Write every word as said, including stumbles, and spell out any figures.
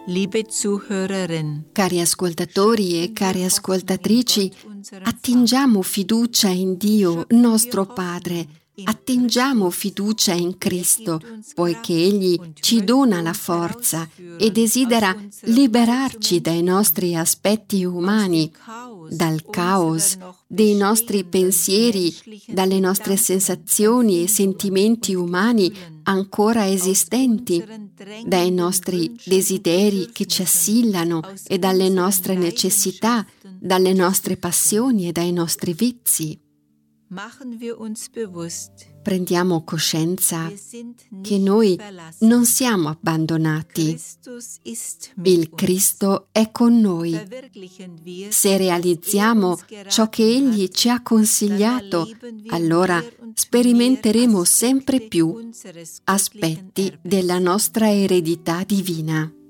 Liebe Zuhörerin, Cari ascoltatori e care ascoltatrici, attingiamo fiducia in Dio, nostro Padre, attingiamo fiducia in Cristo, poiché Egli ci dona la forza e desidera liberarci dai nostri aspetti umani, dal caos dei nostri pensieri, dalle nostre sensazioni e sentimenti umani ancora esistenti, dai nostri desideri che ci assillano e dalle nostre necessità, dalle nostre passioni e dai nostri vizi. Prendiamo coscienza che noi non siamo abbandonati. Il Cristo è con noi. Se realizziamo ciò che Egli ci ha consigliato, allora sperimenteremo sempre più aspetti della nostra eredità divina.